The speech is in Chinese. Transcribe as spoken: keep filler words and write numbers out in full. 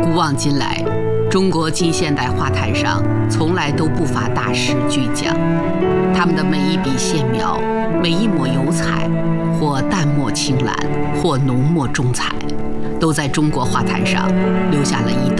古往今来，中国近现代画坛上从来都不乏大师巨匠，他们的每一笔线描，每一抹油彩，或淡墨青蓝，或浓墨重彩，都在中国画坛上留下了一